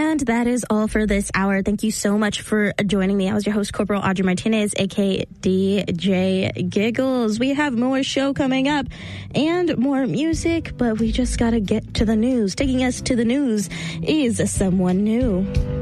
And that is all for this hour. Thank you so much for joining me. I was your host, Corporal Audrey Martinez, aka DJ Giggles. We have more show coming up and more music, but we just gotta get to the news. Taking us to the news is someone new.